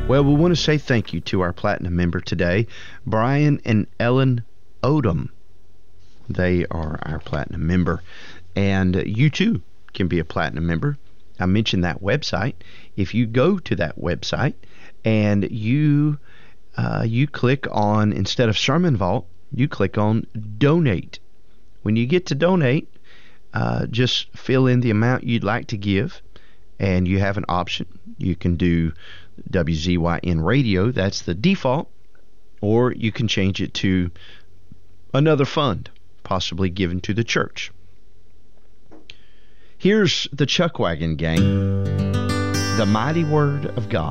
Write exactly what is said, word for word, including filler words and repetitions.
Well, we want to say thank you to our Platinum member today, Brian and Ellen Odom. They are our Platinum member. And you, too, can be a Platinum member. I mentioned that website. If you go to that website and you uh, you click on, instead of Sermon Vault, you click on Donate. When you get to Donate, uh, just fill in the amount you'd like to give, and you have an option. You can do W Z Y N Radio, that's the default, or you can change it to another fund, possibly given to the church. Here's the Chuckwagon Gang, the mighty word of God.